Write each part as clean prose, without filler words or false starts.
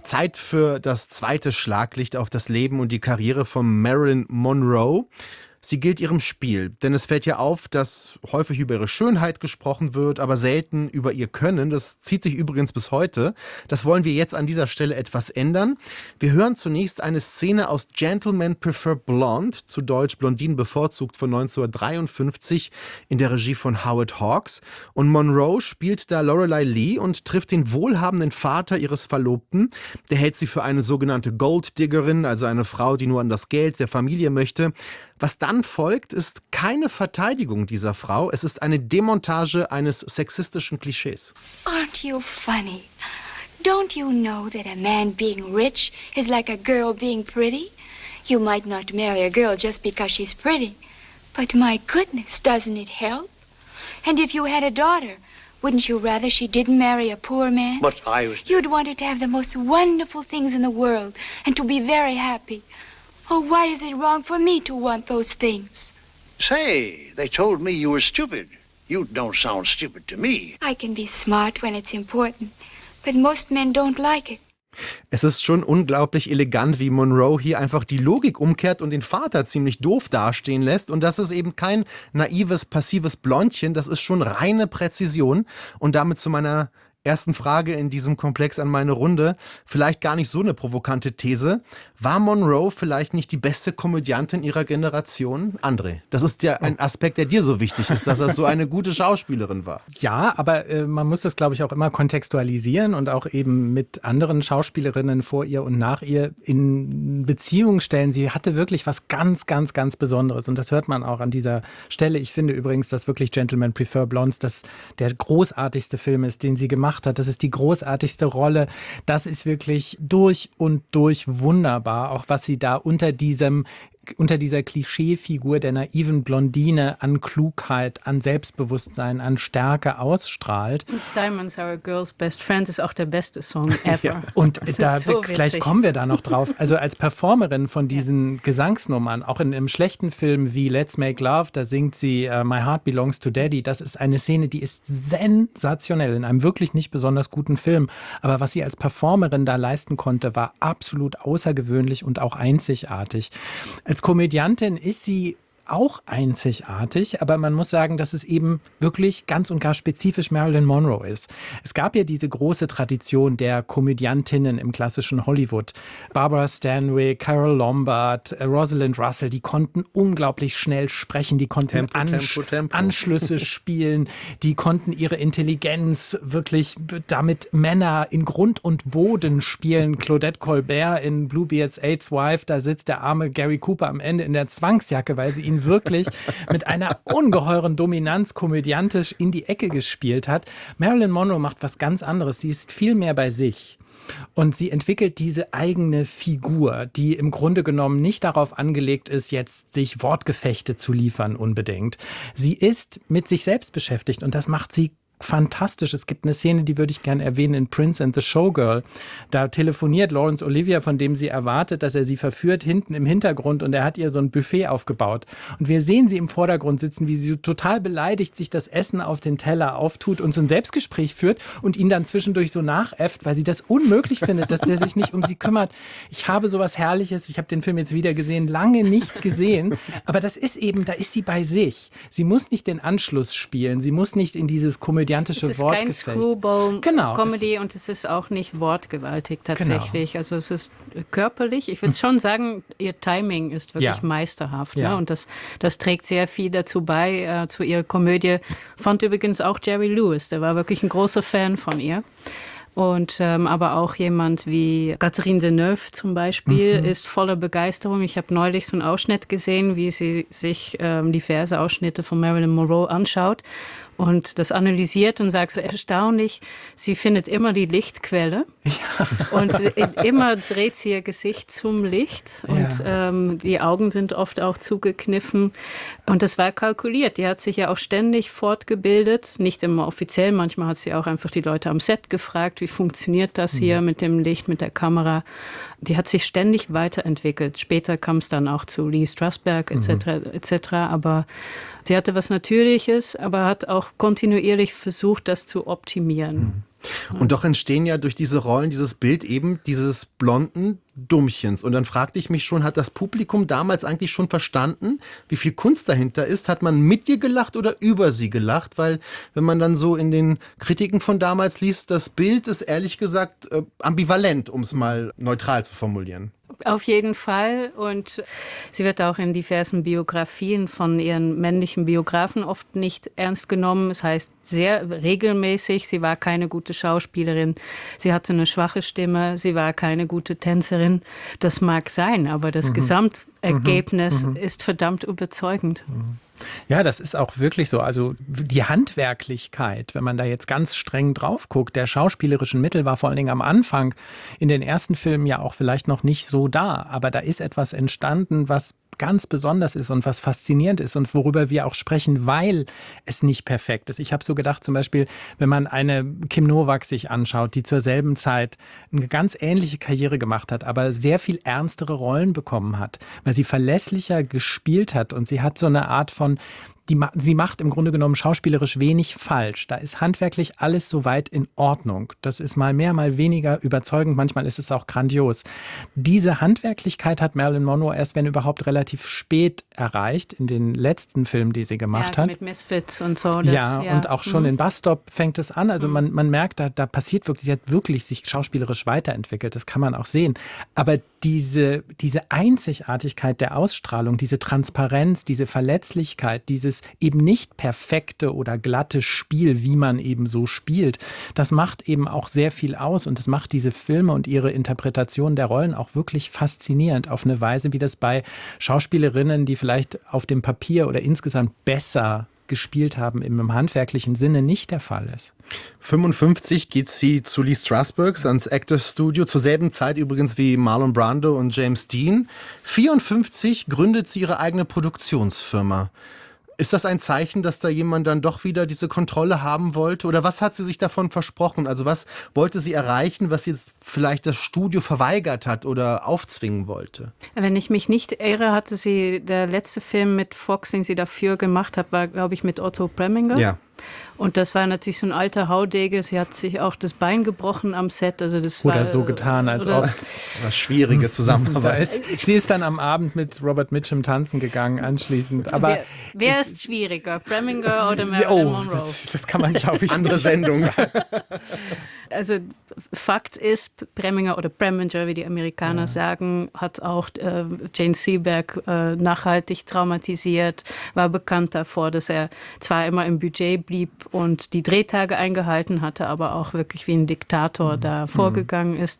Zeit für das zweite Schlaglicht auf das Leben und die Karriere von Marilyn Monroe. Sie gilt ihrem Spiel, denn es fällt ja auf, dass häufig über ihre Schönheit gesprochen wird, aber selten über ihr Können. Das zieht sich übrigens bis heute. Das wollen wir jetzt an dieser Stelle etwas ändern. Wir hören zunächst eine Szene aus Gentlemen Prefer Blonde, zu Deutsch Blondinen bevorzugt, von 1953 in der Regie von Howard Hawks. Und Monroe spielt da Lorelei Lee und trifft den wohlhabenden Vater ihres Verlobten. Der hält sie für eine sogenannte Golddiggerin, also eine Frau, die nur an das Geld der Familie möchte. Was dann folgt, ist keine Verteidigung dieser Frau. Es ist eine Demontage eines sexistischen Klischees. Aren't you funny? Don't you know that a man being rich is like a girl being pretty? You might not marry a girl just because she's pretty. But my goodness, doesn't it help? And if you had a daughter, wouldn't you rather she didn't marry a poor man? But I was... You'd want her to have the most wonderful things in the world and to be very happy. Oh, why is it wrong for me to want those things? Say, they told me you were stupid. You don't sound stupid to me. I can be smart when it's important, but most men don't like it. Es ist schon unglaublich elegant, wie Monroe hier einfach die Logik umkehrt und den Vater ziemlich doof dastehen lässt. Und das ist eben kein naives, passives Blondchen, das ist schon reine Präzision. Und damit zu meiner ersten Frage in diesem Komplex an meine Runde. Vielleicht gar nicht so eine provokante These. War Monroe vielleicht nicht die beste Komödiantin ihrer Generation? André, das ist ja ein Aspekt, der dir so wichtig ist, dass er so eine gute Schauspielerin war. Ja, aber man muss das, glaube ich, auch immer kontextualisieren und auch eben mit anderen Schauspielerinnen vor ihr und nach ihr in Beziehung stellen. Sie hatte wirklich was ganz, ganz, ganz Besonderes und das hört man auch an dieser Stelle. Ich finde übrigens, dass wirklich Gentlemen Prefer Blondes der großartigste Film ist, den sie gemacht hat. Das ist die großartigste Rolle. Das ist wirklich durch und durch wunderbar, auch was sie da unter dieser Klischeefigur der naiven Blondine an Klugheit, an Selbstbewusstsein, an Stärke ausstrahlt. Diamonds Are a Girl's Best Friend ist auch der beste Song ever. Ja. Und da so vielleicht kommen wir da noch drauf. Also als Performerin von diesen Gesangsnummern, auch in einem schlechten Film wie Let's Make Love, da singt sie My Heart Belongs to Daddy. Das ist eine Szene, die ist sensationell in einem wirklich nicht besonders guten Film. Aber was sie als Performerin da leisten konnte, war absolut außergewöhnlich und auch einzigartig. Als Komödiantin ist sie auch einzigartig, aber man muss sagen, dass es eben wirklich ganz und gar spezifisch Marilyn Monroe ist. Es gab ja diese große Tradition der Komödiantinnen im klassischen Hollywood. Barbara Stanwyck, Carole Lombard, Rosalind Russell, die konnten unglaublich schnell sprechen, die konnten Tempo. Anschlüsse spielen, die konnten ihre Intelligenz wirklich damit Männer in Grund und Boden spielen. Claudette Colbert in Bluebeard's Eighth Wife, da sitzt der arme Gary Cooper am Ende in der Zwangsjacke, weil sie ihn wirklich mit einer ungeheuren Dominanz komödiantisch in die Ecke gespielt hat. Marilyn Monroe macht was ganz anderes. Sie ist viel mehr bei sich. Und sie entwickelt diese eigene Figur, die im Grunde genommen nicht darauf angelegt ist, jetzt sich Wortgefechte zu liefern unbedingt. Sie ist mit sich selbst beschäftigt und das macht sie fantastisch. Es gibt eine Szene, die würde ich gerne erwähnen, in Prince and the Showgirl. Da telefoniert Laurence Olivier, von dem sie erwartet, dass er sie verführt, hinten im Hintergrund und er hat ihr so ein Buffet aufgebaut. Und wir sehen sie im Vordergrund sitzen, wie sie total beleidigt sich das Essen auf den Teller auftut und so ein Selbstgespräch führt und ihn dann zwischendurch so nachäfft, weil sie das unmöglich findet, dass der sich nicht um sie kümmert. Ich habe sowas Herrliches, ich habe den Film jetzt wieder gesehen, lange nicht gesehen, aber das ist eben, da ist sie bei sich. Sie muss nicht den Anschluss spielen, sie muss nicht in dieses komödiantische Wortgefecht. Es ist kein Screwball-Comedy und es ist auch nicht wortgewaltig tatsächlich. Genau. Also es ist körperlich. Ich würde schon sagen, ihr Timing ist wirklich meisterhaft. Ja. Ne? Und das trägt sehr viel dazu bei, zu ihrer Komödie. Fand übrigens auch Jerry Lewis, der war wirklich ein großer Fan von ihr. Und aber auch jemand wie Catherine Deneuve zum Beispiel ist voller Begeisterung. Ich habe neulich so einen Ausschnitt gesehen, wie sie sich diverse Ausschnitte von Marilyn Monroe anschaut und das analysiert und sagt so erstaunlich, sie findet immer die Lichtquelle und immer dreht sie ihr Gesicht zum Licht und die Augen sind oft auch zugekniffen und das war kalkuliert. Die hat sich ja auch ständig fortgebildet, nicht immer offiziell, manchmal hat sie auch einfach die Leute am Set gefragt, wie funktioniert das hier mit dem Licht, mit der Kamera. Die hat sich ständig weiterentwickelt. Später kam es dann auch zu Lee Strasberg etc. Aber sie hatte was Natürliches, aber hat auch kontinuierlich versucht, das zu optimieren. Und doch entstehen ja durch diese Rollen, dieses Bild eben dieses blonden Dummchens. Und dann fragte ich mich schon, hat das Publikum damals eigentlich schon verstanden, wie viel Kunst dahinter ist? Hat man mit ihr gelacht oder über sie gelacht? Weil, wenn man dann so in den Kritiken von damals liest, das Bild ist ehrlich gesagt ambivalent, um es mal neutral zu formulieren. Auf jeden Fall. Und sie wird auch in diversen Biografien von ihren männlichen Biografen oft nicht ernst genommen. Das heißt, sehr regelmäßig, sie war keine gute Schauspielerin, sie hatte eine schwache Stimme, sie war keine gute Tänzerin. Das mag sein, aber das Gesamtergebnis ist verdammt überzeugend. Ja, das ist auch wirklich so. Also die Handwerklichkeit, wenn man da jetzt ganz streng drauf guckt, der schauspielerischen Mittel war vor allen Dingen am Anfang in den ersten Filmen ja auch vielleicht noch nicht so da. Aber da ist etwas entstanden, was ganz besonders ist und was faszinierend ist und worüber wir auch sprechen, weil es nicht perfekt ist. Ich habe so gedacht, zum Beispiel, wenn man eine Kim Novak sich anschaut, die zur selben Zeit eine ganz ähnliche Karriere gemacht hat, aber sehr viel ernstere Rollen bekommen hat, weil sie verlässlicher gespielt hat und sie hat so eine Art von sie macht im Grunde genommen schauspielerisch wenig falsch. Da ist handwerklich alles soweit in Ordnung. Das ist mal mehr, mal weniger überzeugend. Manchmal ist es auch grandios. Diese Handwerklichkeit hat Marilyn Monroe erst, wenn überhaupt, relativ spät erreicht, in den letzten Filmen, die sie gemacht hat. Mit Misfits und so. Und auch schon in Bus Stop fängt es an. Also man merkt, da passiert wirklich, sie hat wirklich sich schauspielerisch weiterentwickelt. Das kann man auch sehen. Aber diese Einzigartigkeit der Ausstrahlung, diese Transparenz, diese Verletzlichkeit, dieses eben nicht perfekte oder glatte Spiel, wie man eben so spielt, das macht eben auch sehr viel aus und das macht diese Filme und ihre Interpretation der Rollen auch wirklich faszinierend auf eine Weise, wie das bei Schauspielerinnen, die vielleicht auf dem Papier oder insgesamt besser gespielt haben, im handwerklichen Sinne nicht der Fall ist. 55 geht sie zu Lee Strasberg ans Actors Studio, zur selben Zeit übrigens wie Marlon Brando und James Dean. 54 gründet sie ihre eigene Produktionsfirma. Ist das ein Zeichen, dass da jemand dann doch wieder diese Kontrolle haben wollte? Oder was hat sie sich davon versprochen? Also was wollte sie erreichen, was jetzt vielleicht das Studio verweigert hat oder aufzwingen wollte? Wenn ich mich nicht irre, hatte sie, der letzte Film mit Fox, den sie dafür gemacht hat, war, glaube ich, mit Otto Preminger. Ja. Und das war natürlich so ein alter Haudege. Sie hat sich auch das Bein gebrochen am Set. Also das oder war, so getan, als ob. Eine schwierige Zusammenarbeit. Sie ist dann am Abend mit Robert Mitchum tanzen gegangen anschließend. Aber wer ist schwieriger, Preminger oder Marilyn Monroe? Das kann man, glaube ich, andere Sendung. Also Fakt ist, Preminger oder Preminger, wie die Amerikaner sagen, hat auch Jane Seberg nachhaltig traumatisiert, war bekannt davor, dass er zwar immer im Budget blieb und die Drehtage eingehalten hatte, aber auch wirklich wie ein Diktator da vorgegangen ist.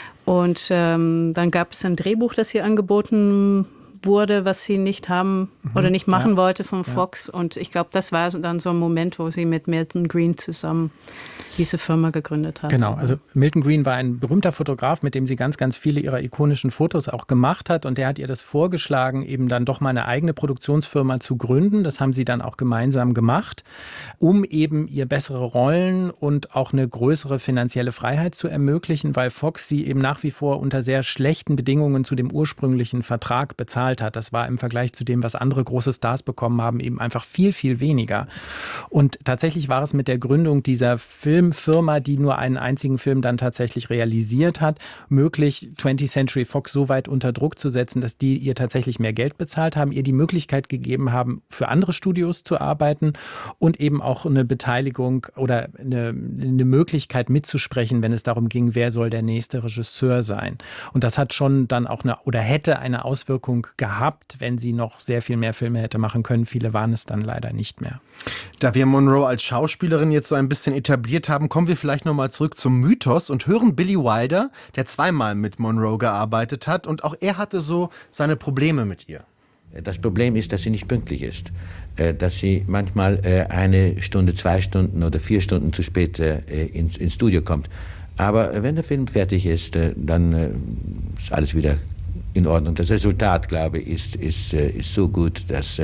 Und dann gab es ein Drehbuch, das hier angeboten wurde, was sie nicht haben oder nicht machen wollte von Fox. Und ich glaube, das war dann so ein Moment, wo sie mit Milton Green zusammen diese Firma gegründet hat. Genau, also Milton Green war ein berühmter Fotograf, mit dem sie ganz, ganz viele ihrer ikonischen Fotos auch gemacht hat und der hat ihr das vorgeschlagen, eben dann doch mal eine eigene Produktionsfirma zu gründen. Das haben sie dann auch gemeinsam gemacht, um eben ihr bessere Rollen und auch eine größere finanzielle Freiheit zu ermöglichen, weil Fox sie eben nach wie vor unter sehr schlechten Bedingungen zu dem ursprünglichen Vertrag bezahlt hat. Das war im Vergleich zu dem, was andere große Stars bekommen haben, eben einfach viel, viel weniger. Und tatsächlich war es mit der Gründung dieser Filmfirma, die nur einen einzigen Film dann tatsächlich realisiert hat, möglich, 20th Century Fox so weit unter Druck zu setzen, dass die ihr tatsächlich mehr Geld bezahlt haben, ihr die Möglichkeit gegeben haben, für andere Studios zu arbeiten und eben auch eine Beteiligung oder eine Möglichkeit mitzusprechen, wenn es darum ging, wer soll der nächste Regisseur sein. Und das hat schon dann auch hätte eine Auswirkung gehabt, wenn sie noch sehr viel mehr Filme hätte machen können. Viele waren es dann leider nicht mehr. Da wir Monroe als Schauspielerin jetzt so ein bisschen etabliert haben, kommen wir vielleicht nochmal zurück zum Mythos und hören Billy Wilder, der zweimal mit Monroe gearbeitet hat und auch er hatte so seine Probleme mit ihr. Das Problem ist, dass sie nicht pünktlich ist, dass sie manchmal 1 Stunde, 2 Stunden oder 4 Stunden zu spät ins Studio kommt. Aber wenn der Film fertig ist, dann ist alles wieder in Ordnung. Das Resultat, glaube ich, ist so gut, dass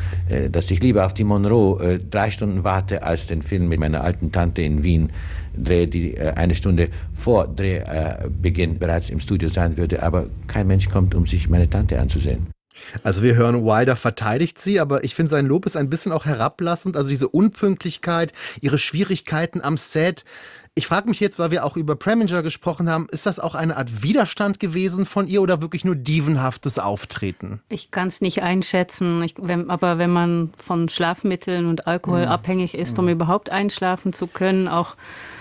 ich lieber auf die Monroe 3 Stunden warte, als den Film mit meiner alten Tante in Wien drehe, die 1 Stunde vor Drehbeginn bereits im Studio sein würde. Aber kein Mensch kommt, um sich meine Tante anzusehen. Also wir hören, Wilder verteidigt sie, aber ich finde, sein Lob ist ein bisschen auch herablassend. Also diese Unpünktlichkeit, ihre Schwierigkeiten am Set. Ich frage mich jetzt, weil wir auch über Preminger gesprochen haben, ist das auch eine Art Widerstand gewesen von ihr oder wirklich nur dievenhaftes Auftreten? Ich kann es nicht einschätzen, aber wenn man von Schlafmitteln und Alkohol abhängig ist, um überhaupt einschlafen zu können, auch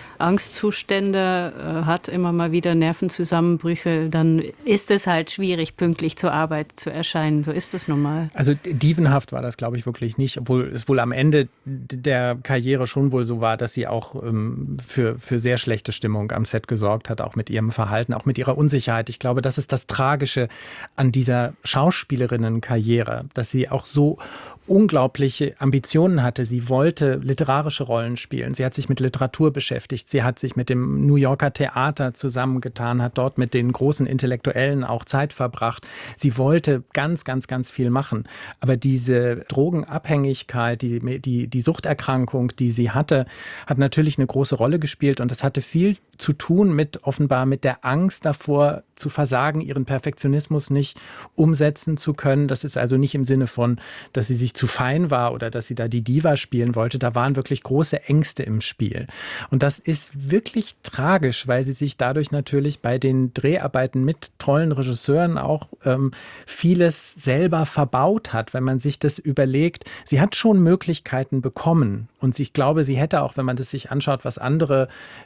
Angstzustände hat, immer mal wieder Nervenzusammenbrüche, dann ist es halt schwierig, pünktlich zur Arbeit zu erscheinen. So ist es normal. Also dievenhaft war das, glaube ich, wirklich nicht, obwohl es wohl am Ende der Karriere schon wohl so war, dass sie auch für sehr schlechte Stimmung am Set gesorgt hat, auch mit ihrem Verhalten, auch mit ihrer Unsicherheit. Ich glaube, das ist das Tragische an dieser Schauspielerinnenkarriere, dass sie auch so unglaubliche Ambitionen hatte. Sie wollte literarische Rollen spielen. Sie hat sich mit Literatur beschäftigt. Sie hat sich mit dem New Yorker Theater zusammengetan, hat dort mit den großen Intellektuellen auch Zeit verbracht. Sie wollte ganz, ganz, ganz viel machen. Aber diese Drogenabhängigkeit, die Suchterkrankung, die sie hatte, hat natürlich eine große Rolle gespielt. Und das hatte viel zu tun offenbar mit der Angst davor, zu versagen, ihren Perfektionismus nicht umsetzen zu können. Das ist also nicht im Sinne von, dass sie sich zu fein war oder dass sie da die Diva spielen wollte. Da waren wirklich große Ängste im Spiel. Und das ist wirklich tragisch, weil sie sich dadurch natürlich bei den Dreharbeiten mit tollen Regisseuren auch vieles selber verbaut hat, wenn man sich das überlegt. Sie hat schon Möglichkeiten bekommen. Und ich glaube, sie hätte auch, wenn man das sich anschaut, was andere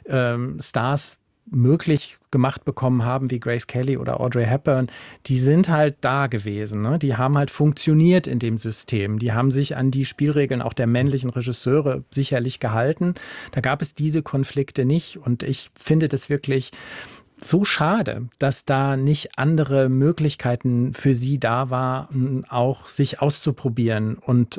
Stars möglich gemacht bekommen haben, wie Grace Kelly oder Audrey Hepburn, die sind halt da gewesen. Ne? Die haben halt funktioniert in dem System. Die haben sich an die Spielregeln auch der männlichen Regisseure sicherlich gehalten. Da gab es diese Konflikte nicht. Und ich finde das wirklich so schade, dass da nicht andere Möglichkeiten für sie da waren, auch sich auszuprobieren und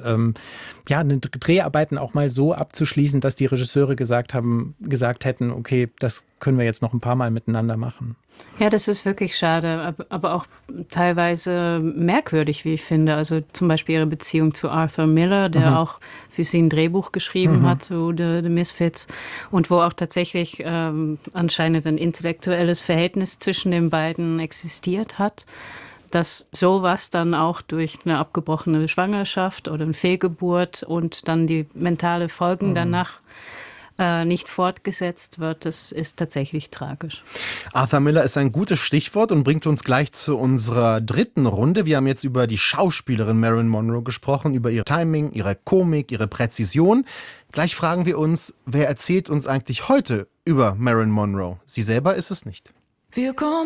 Dreharbeiten auch mal so abzuschließen, dass die Regisseure gesagt hätten, okay, das können wir jetzt noch ein paar Mal miteinander machen. Ja, das ist wirklich schade, aber auch teilweise merkwürdig, wie ich finde. Also zum Beispiel ihre Beziehung zu Arthur Miller, der auch für sie ein Drehbuch geschrieben hat zu The Misfits und wo auch tatsächlich anscheinend ein intellektuelles Verhältnis zwischen den beiden existiert hat. Dass sowas dann auch durch eine abgebrochene Schwangerschaft oder eine Fehlgeburt und dann die mentale Folgen danach nicht fortgesetzt wird, das ist tatsächlich tragisch. Arthur Miller ist ein gutes Stichwort und bringt uns gleich zu unserer dritten Runde. Wir haben jetzt über die Schauspielerin Marilyn Monroe gesprochen, über ihr Timing, ihre Komik, ihre Präzision. Gleich fragen wir uns, wer erzählt uns eigentlich heute über Marilyn Monroe? Sie selber ist es nicht. Wir kommen